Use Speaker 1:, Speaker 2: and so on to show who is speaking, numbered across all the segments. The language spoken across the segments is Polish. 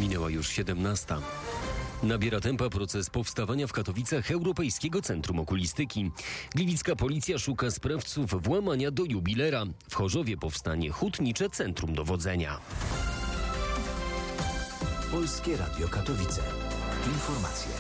Speaker 1: Minęła już 17. Nabiera tempa proces powstawania w Katowicach Europejskiego Centrum Okulistyki. Gliwicka policja szuka sprawców włamania do jubilera. W Chorzowie powstanie Hutnicze Centrum Dowodzenia.
Speaker 2: Polskie Radio Katowice. Informacje.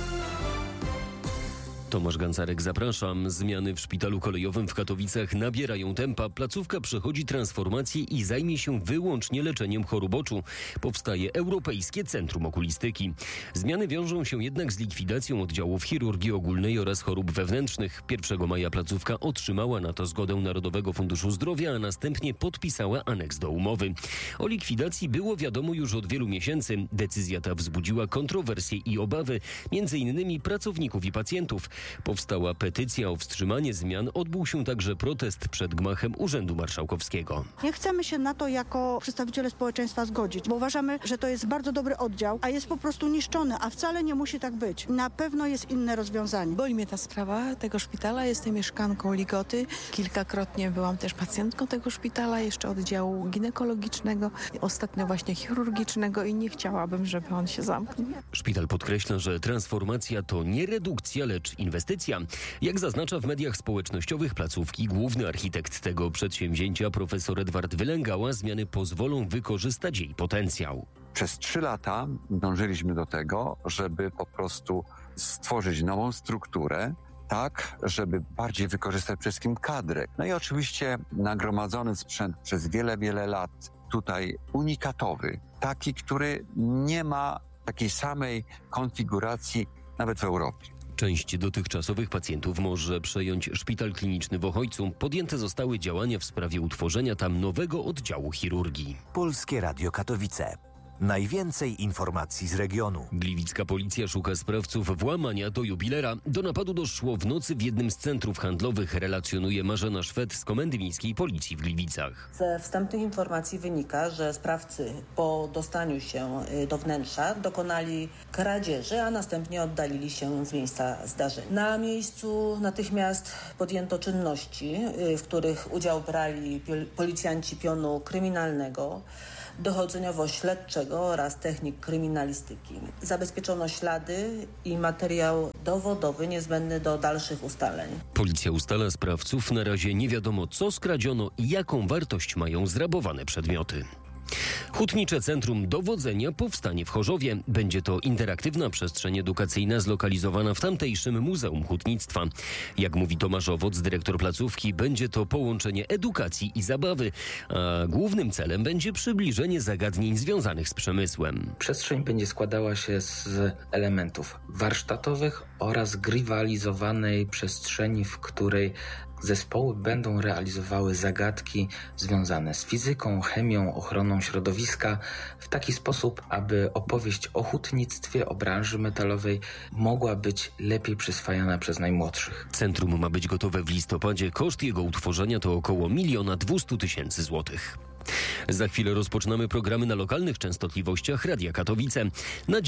Speaker 1: Tomasz Gancarek, zapraszam. Zmiany w szpitalu kolejowym w Katowicach nabierają tempa. Placówka przechodzi transformację i zajmie się wyłącznie leczeniem chorób oczu. Powstaje Europejskie Centrum Okulistyki. Zmiany wiążą się jednak z likwidacją oddziałów chirurgii ogólnej oraz chorób wewnętrznych. 1 maja placówka otrzymała na to zgodę Narodowego Funduszu Zdrowia, a następnie podpisała aneks do umowy. O likwidacji było wiadomo już od wielu miesięcy. Decyzja ta wzbudziła kontrowersje i obawy, m.in. pracowników i pacjentów. Powstała petycja o wstrzymanie zmian, odbył się także protest przed gmachem Urzędu Marszałkowskiego.
Speaker 3: Nie chcemy się na to jako przedstawiciele społeczeństwa zgodzić, bo uważamy, że to jest bardzo dobry oddział, a jest po prostu niszczony, a wcale nie musi tak być. Na pewno jest inne rozwiązanie.
Speaker 4: Boli mnie ta sprawa tego szpitala, jestem mieszkanką Ligoty. Kilkakrotnie byłam też pacjentką tego szpitala, jeszcze oddziału ginekologicznego, ostatnio właśnie chirurgicznego i nie chciałabym, żeby on się zamknął.
Speaker 1: Szpital podkreśla, że transformacja to nie redukcja, lecz inwestycja. Jak zaznacza w mediach społecznościowych placówki, główny architekt tego przedsięwzięcia, profesor Edward Wylęgała, zmiany pozwolą wykorzystać jej potencjał.
Speaker 5: Przez 3 lata dążyliśmy do tego, żeby po prostu stworzyć nową strukturę, tak, żeby bardziej wykorzystać przede wszystkim kadrę. No i oczywiście nagromadzony sprzęt przez wiele, wiele lat, tutaj unikatowy, taki, który nie ma takiej samej konfiguracji nawet w Europie.
Speaker 1: Część dotychczasowych pacjentów może przejąć szpital kliniczny w Ochojcu. Podjęte zostały działania w sprawie utworzenia tam nowego oddziału chirurgii.
Speaker 2: Polskie Radio Katowice. Najwięcej informacji z regionu.
Speaker 1: Gliwicka policja szuka sprawców włamania do jubilera. Do napadu doszło w nocy w jednym z centrów handlowych, relacjonuje Marzena Szwed z Komendy Miejskiej Policji w Gliwicach.
Speaker 6: Ze wstępnych informacji wynika, że sprawcy po dostaniu się do wnętrza dokonali kradzieży, a następnie oddalili się z miejsca zdarzenia. Na miejscu natychmiast podjęto czynności, w których udział brali policjanci pionu kryminalnego, dochodzeniowo-śledczego oraz technik kryminalistyki. Zabezpieczono ślady i materiał dowodowy niezbędny do dalszych ustaleń.
Speaker 1: Policja ustala sprawców. Na razie nie wiadomo, co skradziono i jaką wartość mają zrabowane przedmioty. Hutnicze Centrum Dowodzenia powstanie w Chorzowie. Będzie to interaktywna przestrzeń edukacyjna zlokalizowana w tamtejszym Muzeum Hutnictwa. Jak mówi Tomasz Owoc, dyrektor placówki, będzie to połączenie edukacji i zabawy, a głównym celem będzie przybliżenie zagadnień związanych z przemysłem.
Speaker 7: Przestrzeń będzie składała się z elementów warsztatowych oraz grywalizowanej przestrzeni, w której zespoły będą realizowały zagadki związane z fizyką, chemią, ochroną środowiska w taki sposób, aby opowieść o hutnictwie, o branży metalowej mogła być lepiej przyswajana przez najmłodszych.
Speaker 1: Centrum ma być gotowe w listopadzie. Koszt jego utworzenia to około 1 200 000 złotych. Za chwilę rozpoczynamy programy na lokalnych częstotliwościach Radia Katowice. Na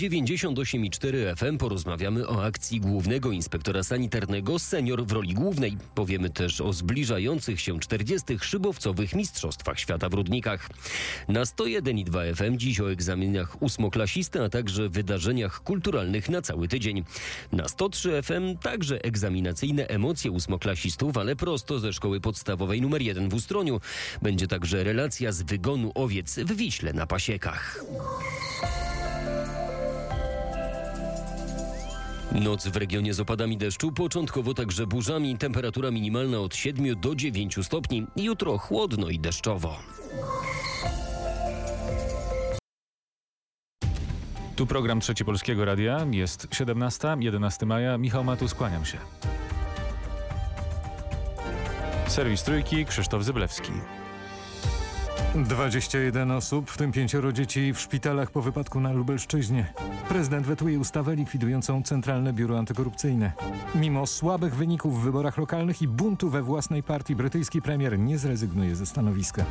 Speaker 1: 98,4 FM porozmawiamy o akcji Głównego Inspektora Sanitarnego Senior w roli głównej. Powiemy też o zbliżających się 40. szybowcowych Mistrzostwach Świata w Rudnikach. Na 101,2 FM dziś o egzaminach ósmoklasisty, a także wydarzeniach kulturalnych na cały tydzień. Na 103 FM także egzaminacyjne emocje ósmoklasistów, ale prosto ze szkoły podstawowej nr 1 w Ustroniu. Będzie także relacja z wygonu owiec w Wiśle na Pasiekach. Noc w regionie z opadami deszczu, początkowo także burzami. Temperatura minimalna od 7 do 9 stopni. Jutro chłodno i deszczowo.
Speaker 8: Tu program Trzeci Polskiego Radia. Jest 17, 11 maja. Michał Matus, kłaniam się. Serwis Trójki, Krzysztof Zyblewski.
Speaker 9: 21 osób, w tym 5 dzieci w szpitalach po wypadku na Lubelszczyźnie. Prezydent wetuje ustawę likwidującą Centralne Biuro Antykorupcyjne. Mimo słabych wyników w wyborach lokalnych i buntu we własnej partii, brytyjski premier nie zrezygnuje ze stanowiska.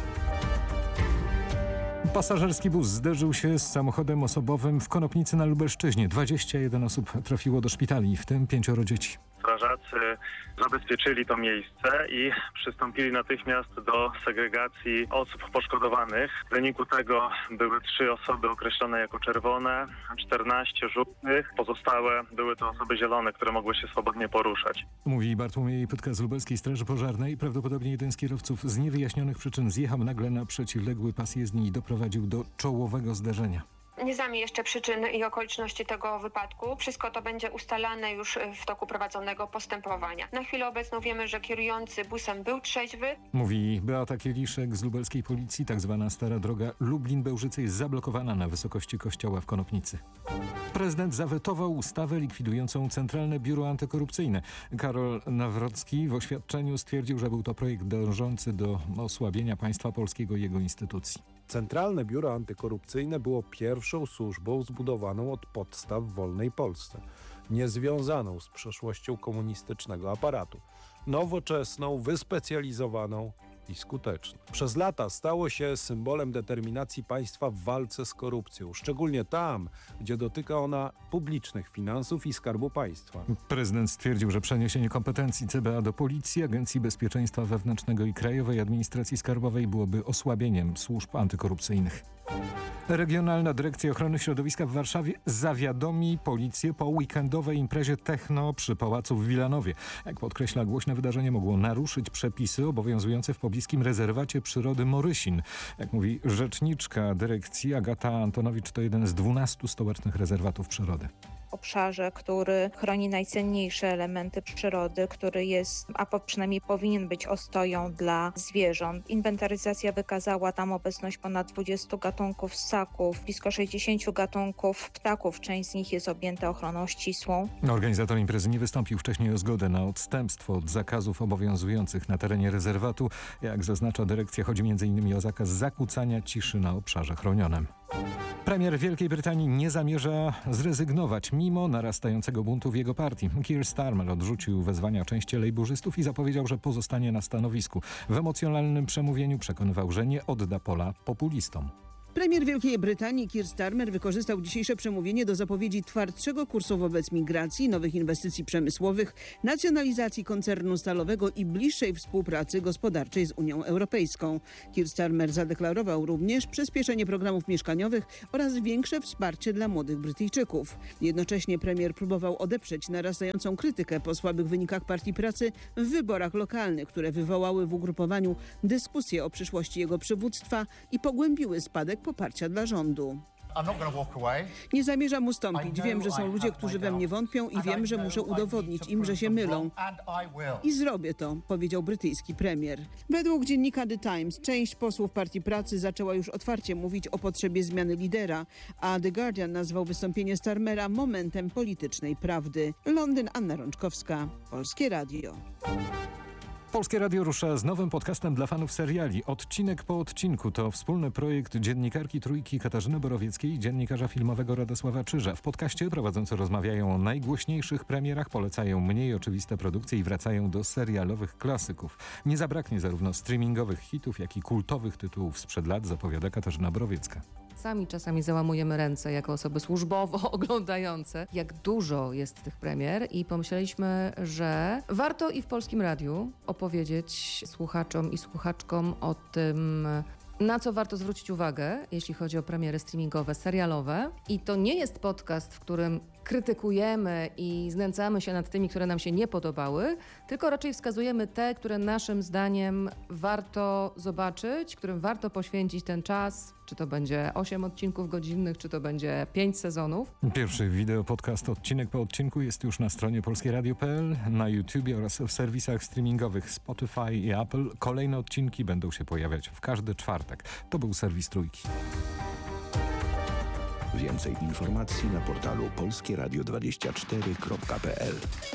Speaker 9: Pasażerski bus zderzył się z samochodem osobowym w Konopnicy na Lubelszczyźnie. 21 osób trafiło do szpitali, w tym 5 dzieci.
Speaker 10: strażacy zabezpieczyli to miejsce i przystąpili natychmiast do segregacji osób poszkodowanych. W wyniku tego były 3 osoby określone jako czerwone, 14 żółtych, pozostałe były to osoby zielone, które mogły się swobodnie poruszać.
Speaker 9: Mówi Bartłomiej Pytka z Lubelskiej Straży Pożarnej. Prawdopodobnie jeden z kierowców z niewyjaśnionych przyczyn zjechał nagle na przeciwległy pas jezdni i doprowadził do czołowego zderzenia.
Speaker 11: Nie znamy jeszcze przyczyn i okoliczności tego wypadku. Wszystko to będzie ustalane już w toku prowadzonego postępowania. Na chwilę obecną wiemy, że kierujący busem był trzeźwy.
Speaker 9: Mówi Beata Kieliszek z lubelskiej policji. Tak zwana stara droga Lublin-Bełżyce jest zablokowana na wysokości kościoła w Konopnicy. Prezydent zawetował ustawę likwidującą Centralne Biuro Antykorupcyjne. Karol Nawrocki w oświadczeniu stwierdził, że był to projekt dążący do osłabienia państwa polskiego i jego instytucji.
Speaker 12: Centralne Biuro Antykorupcyjne było pierwszą służbą zbudowaną od podstaw w wolnej Polsce, niezwiązaną z przeszłością komunistycznego aparatu, nowoczesną, wyspecjalizowaną i skuteczną. Przez lata stało się symbolem determinacji państwa w walce z korupcją, szczególnie tam, gdzie dotyka ona publicznych finansów i Skarbu Państwa.
Speaker 9: Prezydent stwierdził, że przeniesienie kompetencji CBA do Policji, Agencji Bezpieczeństwa Wewnętrznego i Krajowej Administracji Skarbowej byłoby osłabieniem służb antykorupcyjnych. Regionalna Dyrekcja Ochrony Środowiska w Warszawie zawiadomi policję po weekendowej imprezie techno przy Pałacu w Wilanowie. Jak podkreśla, głośne wydarzenie mogło naruszyć przepisy obowiązujące w pobliskim rezerwacie przyrody Morysin. Jak mówi rzeczniczka dyrekcji Agata Antonowicz, to jeden z 12 stołecznych rezerwatów przyrody.
Speaker 13: Obszarze, który chroni najcenniejsze elementy przyrody, który jest, a przynajmniej powinien być ostoją dla zwierząt. Inwentaryzacja wykazała tam obecność ponad 20 gatunków ssaków, blisko 60 gatunków ptaków. Część z nich jest objęta ochroną ścisłą.
Speaker 9: Organizator imprezy nie wystąpił wcześniej o zgodę na odstępstwo od zakazów obowiązujących na terenie rezerwatu. Jak zaznacza dyrekcja, chodzi m.in. o zakaz zakłócania ciszy na obszarze chronionym. Premier Wielkiej Brytanii nie zamierza zrezygnować mimo narastającego buntu w jego partii. Keir Starmer odrzucił wezwania części lejburzystów i zapowiedział, że pozostanie na stanowisku. W emocjonalnym przemówieniu przekonywał, że nie odda pola populistom.
Speaker 14: Premier Wielkiej Brytanii Keir Starmer wykorzystał dzisiejsze przemówienie do zapowiedzi twardszego kursu wobec migracji, nowych inwestycji przemysłowych, nacjonalizacji koncernu stalowego i bliższej współpracy gospodarczej z Unią Europejską. Keir Starmer zadeklarował również przyspieszenie programów mieszkaniowych oraz większe wsparcie dla młodych Brytyjczyków. Jednocześnie premier próbował odeprzeć narastającą krytykę po słabych wynikach Partii Pracy w wyborach lokalnych, które wywołały w ugrupowaniu dyskusję o przyszłości jego przywództwa i pogłębiły spadek poparcia dla rządu. Nie zamierzam ustąpić. Wiem, że są ludzie, którzy we mnie wątpią i wiem, że muszę udowodnić im, że się mylą. I zrobię to, powiedział brytyjski premier. Według dziennika The Times część posłów Partii Pracy zaczęła już otwarcie mówić o potrzebie zmiany lidera, a The Guardian nazwał wystąpienie Starmera momentem politycznej prawdy. Londyn, Anna Rączkowska, Polskie Radio.
Speaker 9: Polskie Radio rusza z nowym podcastem dla fanów seriali. Odcinek po odcinku to wspólny projekt dziennikarki Trójki Katarzyny Borowieckiej i dziennikarza filmowego Radosława Czyża. W podcaście prowadzący rozmawiają o najgłośniejszych premierach, polecają mniej oczywiste produkcje i wracają do serialowych klasyków. Nie zabraknie zarówno streamingowych hitów, jak i kultowych tytułów sprzed lat, zapowiada Katarzyna Borowiecka.
Speaker 15: Sami czasami załamujemy ręce jako osoby służbowo oglądające, jak dużo jest tych premier i pomyśleliśmy, że warto i w Polskim Radiu opowiedzieć słuchaczom i słuchaczkom o tym, na co warto zwrócić uwagę, jeśli chodzi o premiery streamingowe, serialowe. I to nie jest podcast, w którym krytykujemy i znęcamy się nad tymi, które nam się nie podobały, tylko raczej wskazujemy te, które naszym zdaniem warto zobaczyć, którym warto poświęcić ten czas, czy to będzie 8 odcinków godzinnych, czy to będzie 5 sezonów.
Speaker 9: Pierwszy wideo podcast odcinek po odcinku jest już na stronie polskieradio.pl, na YouTubie oraz w serwisach streamingowych Spotify i Apple. Kolejne odcinki będą się pojawiać w każdy czwartek. To był serwis Trójki.
Speaker 16: Więcej informacji na portalu polskieradio24.pl.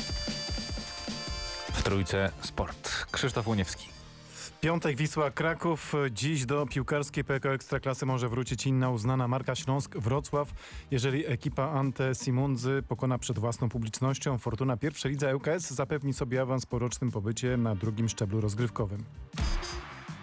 Speaker 8: W Trójce Sport. Krzysztof Łoniewski.
Speaker 17: W piątek Wisła Kraków. Dziś do piłkarskiej PKO Ekstraklasy może wrócić inna uznana marka Śląsk Wrocław. Jeżeli ekipa Ante Simundzy pokona przed własną publicznością, Fortuna pierwszej lidze ŁKS zapewni sobie awans po rocznym pobycie na drugim szczeblu rozgrywkowym.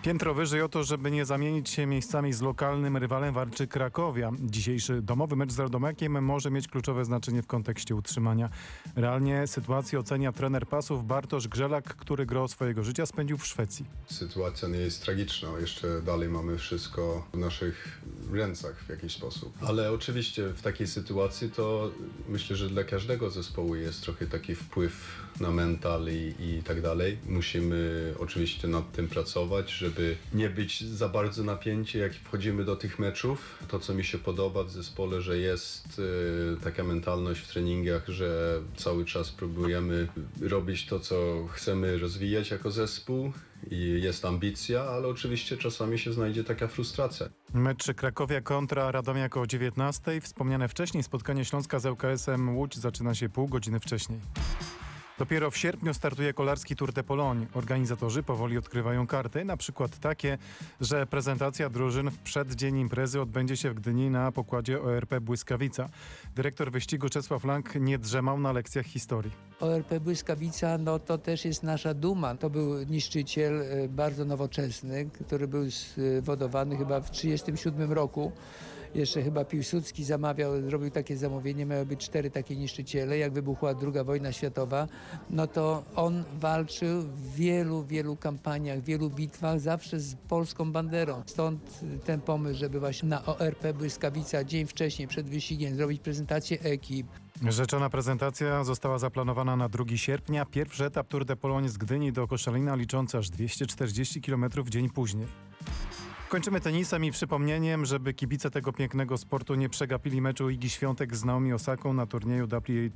Speaker 17: Piętro wyżej o to, żeby nie zamienić się miejscami z lokalnym rywalem, walczy Krakowia. Dzisiejszy domowy mecz z Radomiakiem może mieć kluczowe znaczenie w kontekście utrzymania. Realnie sytuację ocenia trener Pasów Bartosz Grzelak, który gro swojego życia spędził w Szwecji.
Speaker 18: Sytuacja nie jest tragiczna. Jeszcze dalej mamy wszystko w naszych rękach w jakiś sposób. Ale oczywiście w takiej sytuacji to myślę, że dla każdego zespołu jest trochę taki wpływ na mental i tak dalej. Musimy oczywiście nad tym pracować, żeby nie być za bardzo napięci, jak wchodzimy do tych meczów. To, co mi się podoba w zespole, że jest taka mentalność w treningach, że cały czas próbujemy robić to, co chcemy rozwijać jako zespół i jest ambicja, ale oczywiście czasami się znajdzie taka frustracja.
Speaker 17: Mecz Krakowia kontra Radomiak o 19:00. Wspomniane wcześniej spotkanie Śląska z ŁKS-em Łódź zaczyna się pół godziny wcześniej. Dopiero w sierpniu startuje kolarski Tour de Pologne. Organizatorzy powoli odkrywają karty, na przykład takie, że prezentacja drużyn w przeddzień imprezy odbędzie się w Gdyni na pokładzie ORP Błyskawica. Dyrektor wyścigu Czesław Lang nie drzemał na lekcjach historii.
Speaker 19: ORP Błyskawica to też jest nasza duma. To był niszczyciel bardzo nowoczesny, który był zwodowany chyba w 1937 roku. Jeszcze chyba Piłsudski zrobił takie zamówienie, miały być 4 takie niszczyciele. Jak wybuchła II wojna światowa, to on walczył w wielu kampaniach, w wielu bitwach, zawsze z polską banderą. Stąd ten pomysł, żeby właśnie na ORP Błyskawica dzień wcześniej, przed wyścigiem, zrobić prezentację ekip.
Speaker 17: Rzeczona prezentacja została zaplanowana na 2 sierpnia. Pierwszy etap Tour de Pologne z Gdyni do Koszalina liczący aż 240 km dzień później. Kończymy tenisem i przypomnieniem, żeby kibice tego pięknego sportu nie przegapili meczu Igi Świątek z Naomi Osaką na turnieju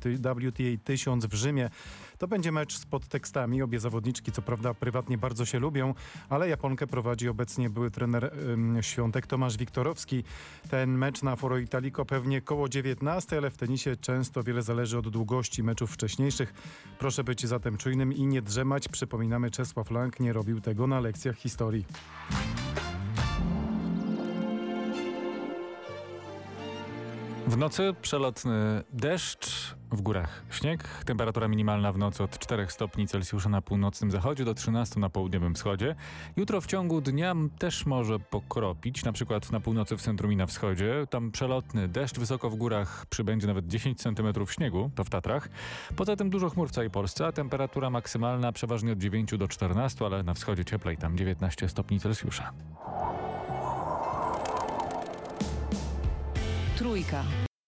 Speaker 17: WTA 1000 w Rzymie. To będzie mecz z podtekstami. Obie zawodniczki co prawda prywatnie bardzo się lubią, ale Japonkę prowadzi obecnie były trener Świątek Tomasz Wiktorowski. Ten mecz na Foro Italico pewnie koło 19, ale w tenisie często wiele zależy od długości meczów wcześniejszych. Proszę być zatem czujnym i nie drzemać. Przypominamy, Czesław Lang nie robił tego na lekcjach historii.
Speaker 8: W nocy przelotny deszcz, w górach śnieg. Temperatura minimalna w nocy od 4 stopni Celsjusza na północnym zachodzie do 13 na południowym wschodzie. Jutro w ciągu dnia też może pokropić, na przykład na północy w centrum i na wschodzie. Tam przelotny deszcz, wysoko w górach przybędzie nawet 10 cm śniegu, to w Tatrach. Poza tym dużo chmur w całej Polsce, a temperatura maksymalna przeważnie od 9 do 14, ale na wschodzie cieplej, tam 19 stopni Celsjusza.
Speaker 20: Trójka.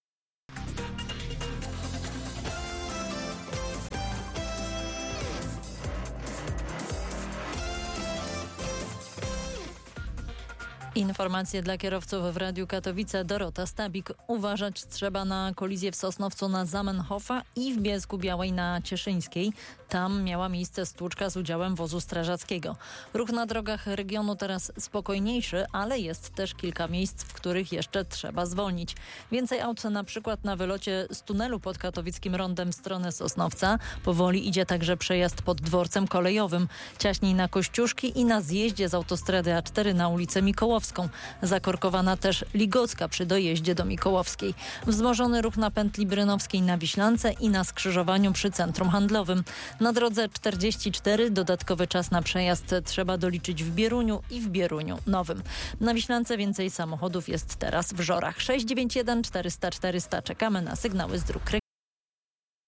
Speaker 20: Informacje dla kierowców w Radiu Katowice. Dorota Stabik. Uważać trzeba na kolizję w Sosnowcu na Zamenhofa i w Bielsku-Białej na Cieszyńskiej. Tam miała miejsce stłuczka z udziałem wozu strażackiego. Ruch na drogach regionu teraz spokojniejszy, ale jest też kilka miejsc, w których jeszcze trzeba zwolnić. Więcej aut na przykład na wylocie z tunelu pod katowickim rondem w stronę Sosnowca. Powoli idzie także przejazd pod dworcem kolejowym. Ciaśniej na Kościuszki i na zjeździe z autostrady A4 na ulicę Mikołowską. Zakorkowana też Ligocka przy dojeździe do Mikołowskiej. Wzmożony ruch na pętli Brynowskiej na Wiślance i na skrzyżowaniu przy centrum handlowym. Na drodze 44 dodatkowy czas na przejazd trzeba doliczyć w Bieruniu i w Bieruniu Nowym. Na Wiślance więcej samochodów jest teraz w Żorach. 691 400 400. Czekamy na sygnały z dróg.